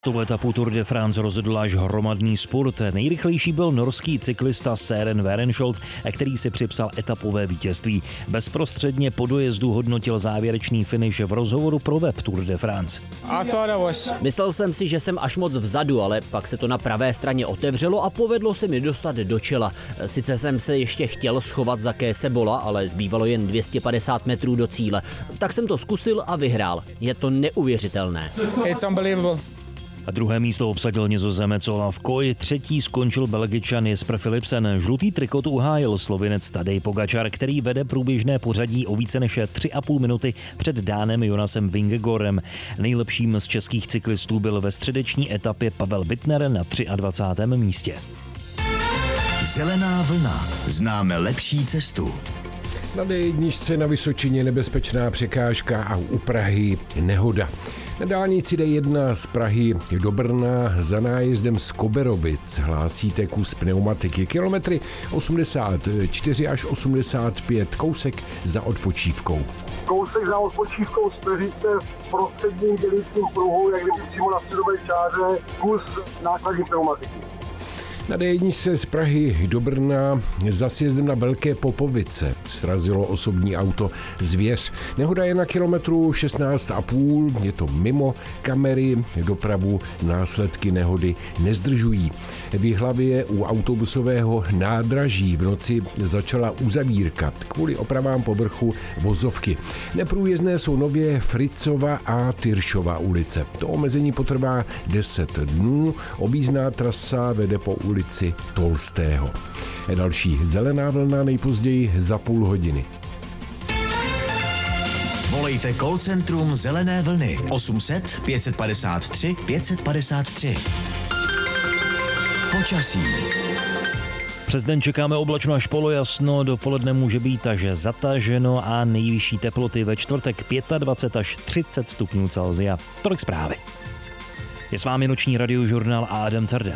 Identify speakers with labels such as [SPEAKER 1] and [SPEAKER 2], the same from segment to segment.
[SPEAKER 1] Tu etapu Tour de France rozhodl až hromadný spurt. Nejrychlejší byl norský cyklista Søren Werenskiold, který si připsal etapové vítězství. Bezprostředně po dojezdu hodnotil závěrečný finish v rozhovoru pro web Tour de France.
[SPEAKER 2] Myslel jsem si, že jsem až moc vzadu, ale pak se to na pravé straně otevřelo a povedlo se mi dostat do čela. Sice jsem se ještě chtěl schovat za Sebola, ale zbývalo jen 250 metrů do cíle. Tak jsem to zkusil a vyhrál. Je to neuvěřitelné.
[SPEAKER 3] It's unbelievable.
[SPEAKER 1] A druhé místo obsadil Nizozemec Olaf Koy, třetí skončil Belgičan Jesper Philipsen. Žlutý trikot uhájil Slovinec Tadej Pogačar, který vede průběžné pořadí o více než 3,5 minuty před Dánem Jonasem Vingegaardem. Nejlepším z českých cyklistů byl ve středeční etapě Pavel Bittner na 23. místě.
[SPEAKER 4] Zelená vlna. Známe lepší cestu.
[SPEAKER 5] Na D1 na Vysočině nebezpečná překážka a u Prahy nehoda. Na dálnici D1 z Prahy do Brna za nájezdem z Koberovic hlásíte kus pneumatiky. Kilometry 84 až 85, kousek za odpočívkou.
[SPEAKER 6] Kousek za odpočívkou Speřice v prostředním dělicím pruhu, jak kdyby přímo na středové čáře, kus nákladní pneumatiky.
[SPEAKER 5] Na D1 z Prahy do Brna za sjezdem na Velké Popovice srazilo osobní auto Zvěř. Nehoda je na kilometru 16,5, je to mimo kamery, dopravu následky nehody nezdržují. V Jihlavě u autobusového nádraží v noci začala uzavírka kvůli opravám povrchu vozovky. Neprůjezdné jsou nově Fritzova a Tyršova ulice. To omezení potrvá 10 dnů, objízdná trasa vede po ulici Tolstého. Další zelená vlna nejpozději za půl hodiny.
[SPEAKER 4] Volejte call centrum Zelené vlny 800 553 553. Počasí.
[SPEAKER 1] Přes den čekáme oblačno až polojasno, dopoledne může být až zataženo a nejvyšší teploty ve čtvrtek 25 až 30 stupňů Celsia. Tolik zprávy. Je s vámi noční radiožurnál a Adam Carda.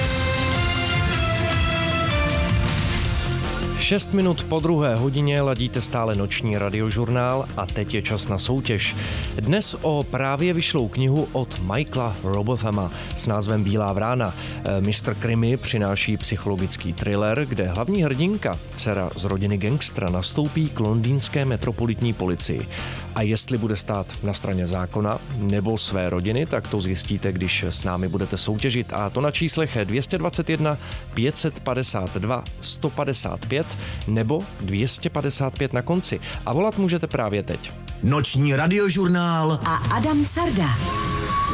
[SPEAKER 7] 6 minut po 2. hodině ladíte stále noční radiožurnál a teď je čas na soutěž. Dnes o právě vyšlou knihu od Michaela Robothama s názvem Bílá vrána. Mistr Krimi přináší psychologický thriller, kde hlavní hrdinka, dcera z rodiny gangstra, nastoupí k londýnské metropolitní policii. A jestli bude stát na straně zákona nebo své rodiny, tak to zjistíte, když s námi budete soutěžit. A to na číslech 221 552 155 nebo 255 na konci. A volat můžete právě teď.
[SPEAKER 4] Noční radiožurnál
[SPEAKER 8] a Adam Carda.